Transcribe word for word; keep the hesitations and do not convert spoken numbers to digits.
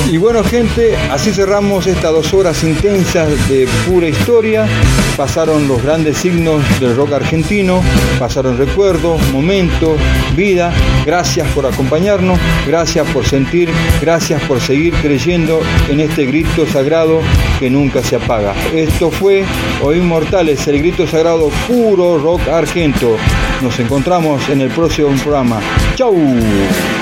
Y bueno, gente, así cerramos estas dos horas intensas de pura historia. Pasaron los grandes signos del rock argentino, pasaron recuerdos, momentos, vida. Gracias por acompañarnos, gracias por sentir, gracias por seguir creyendo en este grito sagrado que nunca se apaga. Esto fue O Inmortales, el grito sagrado puro rock argento. Nos encontramos en el próximo programa. ¡Chau!